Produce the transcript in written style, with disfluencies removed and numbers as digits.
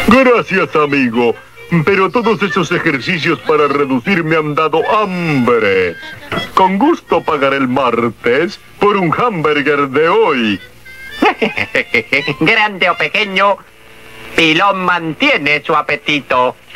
Gracias, amigo. Pero todos esos ejercicios para reducir me han dado hambre. Con gusto pagaré el martes por un hamburger de hoy. Grande o pequeño, Pilón mantiene su apetito.